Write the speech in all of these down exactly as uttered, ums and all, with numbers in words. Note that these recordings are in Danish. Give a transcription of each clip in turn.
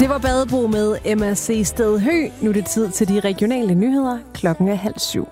var Badebro med Emma C. Stedhø. Nu er det tid til de regionale nyheder. Klokken er halv syv.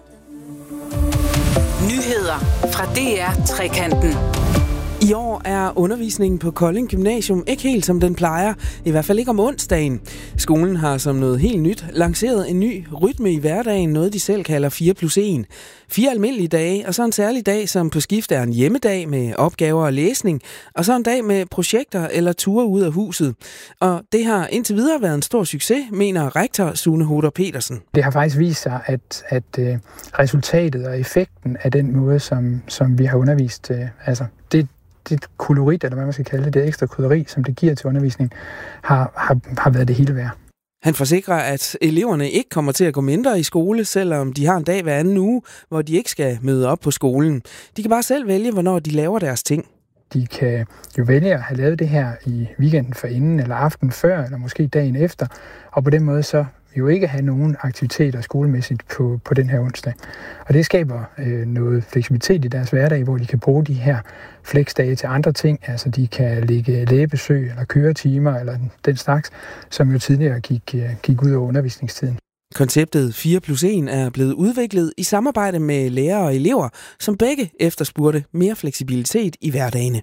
Nyheder fra D R Trekanten. I år er undervisningen på Kolding Gymnasium ikke helt som den plejer, i hvert fald ikke om onsdagen. Skolen har som noget helt nyt lanceret en ny rytme i hverdagen, noget de selv kalder fire plus en. Fire almindelige dage, og så en særlig dag, som på skift er en hjemmedag med opgaver og læsning, og så en dag med projekter eller ture ud af huset. Og det har indtil videre været en stor succes, mener rektor Sune Hoder Petersen. Det har faktisk vist sig, at, at resultatet og effekten af den måde, som, som vi har undervist, altså det det kolorit, eller hvad man skal kalde det, det ekstra krydderi, som det giver til undervisning, har, har, har været det hele værd. Han forsikrer, at eleverne ikke kommer til at gå mindre i skole, selvom de har en dag hver anden uge, hvor de ikke skal møde op på skolen. De kan bare selv vælge, hvornår de laver deres ting. De kan jo vælge at have lavet det her i weekenden forinden, eller aften før, eller måske dagen efter, og på den måde så jo ikke have nogen aktiviteter skolemæssigt på, på den her onsdag. Og det skaber øh, noget fleksibilitet i deres hverdag, hvor de kan bruge de her flexdage til andre ting. Altså de kan lægge lægebesøg eller køretimer eller den slags, som jo tidligere gik, øh, gik ud over undervisningstiden. Konceptet fire plus en er blevet udviklet i samarbejde med lærere og elever, som begge efterspurgte mere fleksibilitet i hverdagene.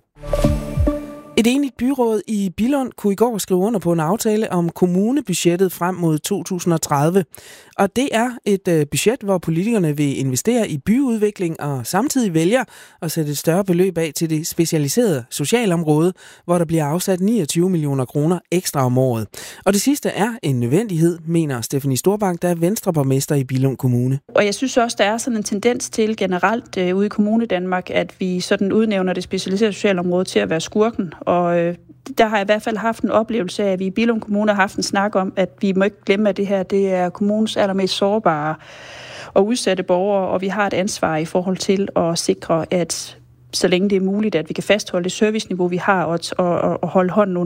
Et enigt byråd i Billund kunne i går skrive under på en aftale om kommunebudgettet frem mod to tusind og tredive. Og det er et budget, hvor politikerne vil investere i byudvikling og samtidig vælger at sætte et større beløb af til det specialiserede socialområde, hvor der bliver afsat niogtyve millioner kroner ekstra om året. Og det sidste er en nødvendighed, mener Stephanie Storbank, der er venstreborgmester i Billund Kommune. Og jeg synes også, der er sådan en tendens til generelt øh, ude i Kommune Danmark, at vi sådan udnævner det specialiserede socialområde til at være skurken. Og øh, der har jeg i hvert fald haft en oplevelse af, at vi i Billund Kommune har haft en snak om, at vi må ikke glemme, at det her det er kommunens allermest sårbare og udsatte borgere, og vi har et ansvar i forhold til at sikre, at så længe det er muligt, at vi kan fastholde det serviceniveau, vi har, og, og, og holde hånden